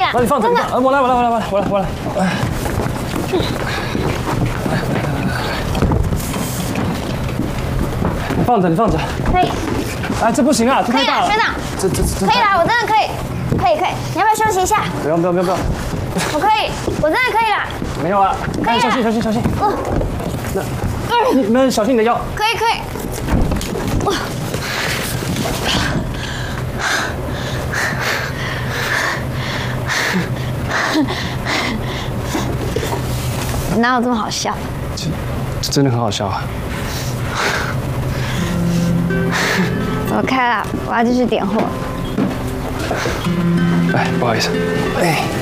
下。 那你放着，我来。你放着。 可以。 哎，这不行啊，这可以了， 太大了。 学长。 这可以了，我真的可以。你要不要休息一下？ 不用。 我可以，我真的可以了。 没有啊。 可以了。 小心。你们小心你的腰。 可以。哪有这么好笑？ 这真的很好笑啊！ 我开了，我要继续点货。 哎，不好意思。哎。